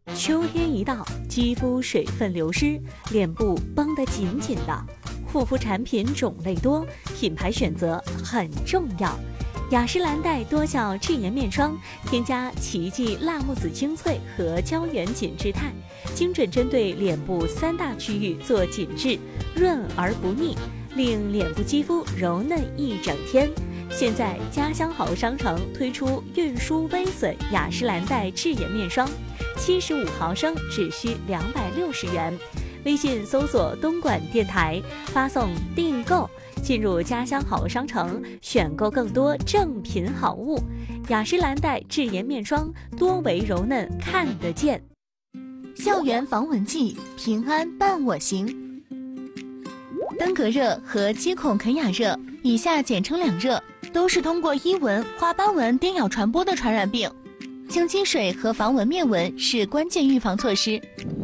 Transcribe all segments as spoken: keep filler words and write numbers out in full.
秋天一到，肌肤水分流失，脸部绷得紧紧的。护肤产品种类多，品牌选择很重要。雅诗兰黛多效智颜面霜，添加奇迹辣木籽精粹和胶原紧致肽，精准针对脸部三大区域做紧致，润而不腻，令脸部肌肤柔嫩一整天。现在家乡好商城推出运输微损雅诗兰黛智颜面霜，七十五毫升只需两百六十元。微信搜索东莞电台，发送订购，进入家乡好商城，选购更多正品好物。雅诗兰黛智颜面霜，多维柔嫩看得见。 校园防蚊剂，平安伴我行。登革热和肌孔肯雅热，以下简称两热，都是通过伊蚊、花斑蚊叮咬传播的传染病。清肌水和防蚊灭蚊是关键预防措施。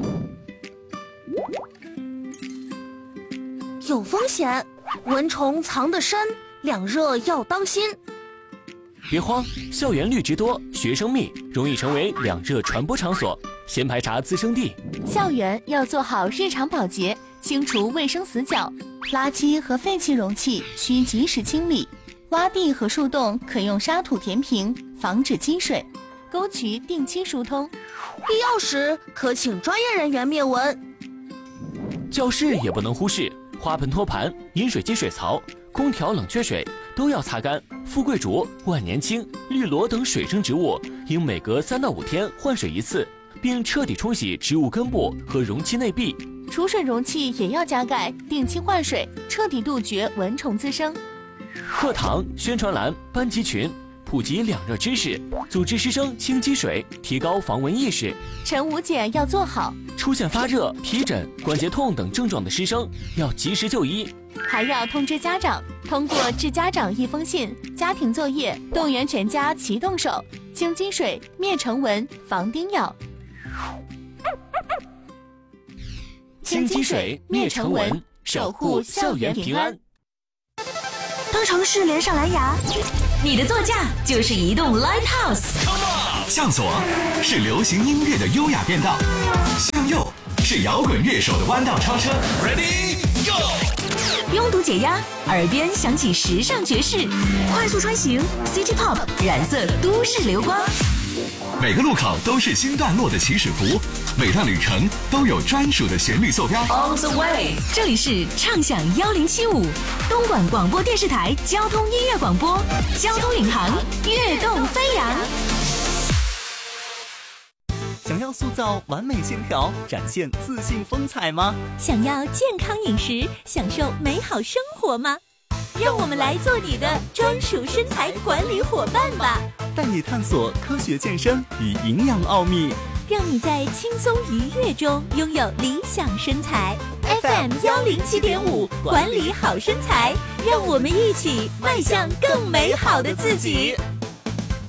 有风险，蚊虫藏得深，两热要当心。 别慌，校园绿植多，学生密，容易成为两热传播场所，先排查滋生地。 校园要做好日常保洁，清除卫生死角，垃圾和废弃容器需及时清理。洼地和树洞可用沙土填平，防止积水。沟渠定期疏通， 必要时可请专业人员灭蚊。 教室也不能忽视。花盆托盘、饮水机水槽、空调冷却水都要擦干。富贵竹、万年青、绿萝等水生植物应每隔三到五天换水一次，并彻底冲洗植物根部和容器内壁。 储水容器也要加盖，定期换水，彻底杜绝蚊虫滋生。 课堂、宣传栏、班级群普及两热知识，组织师生清积水，提高防蚊意识。 晨午检要做好， 出现发热、皮疹、关节痛等症状的师生要及时就医， 还要通知家长，通过致家长一封信、家庭作业，动员全家齐动手，清积水、灭尘蚊、防叮咬。 清积水、灭尘蚊，守护校园平安。 当城市连上蓝牙， 你的座驾就是移动 Live House。 向左是流行音乐的优雅变道，向右是摇滚乐手的弯道超车。Ready Go！ 拥堵解压，耳边响起时尚爵士，快速穿行 City Pop 染色都市流光。 每个路口都是新段落的起始符，每段旅程都有专属的旋律坐标。 On the way， 这里是畅享一零七五，东莞广播电视台交通音乐广播，交通领航，跃动飞扬。 想要塑造完美线条，展现自信风采吗？ 想要健康饮食，享受美好生活吗？让我们来做你的专属身材管理伙伴吧， 带你探索科学健身与营养奥秘， 让你在轻松愉悦中拥有理想身材。F M 幺零七点五，管理好身材，让我们一起迈向更美好的自己。